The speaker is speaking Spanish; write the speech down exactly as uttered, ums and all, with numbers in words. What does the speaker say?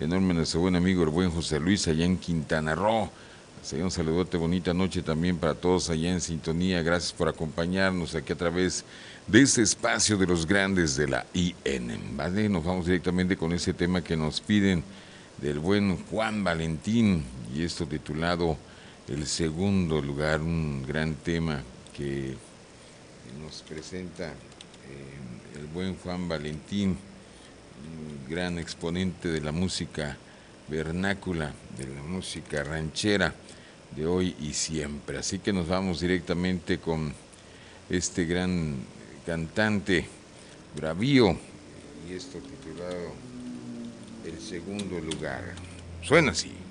enorme nuestro buen amigo el buen José Luis allá en Quintana Roo. Así un saludote, bonita noche también para todos allá en sintonía. Gracias por acompañarnos aquí a través de este espacio de los grandes de la I N. Vale, nos vamos directamente con ese tema que nos piden del buen Juan Valentín y esto titulado El Segundo Lugar, un gran tema que nos presenta eh, el buen Juan Valentín, un gran exponente de la música vernácula, de la música ranchera de hoy y siempre. Así que nos vamos directamente con este gran cantante bravío y esto titulado El Segundo Lugar. Suena así.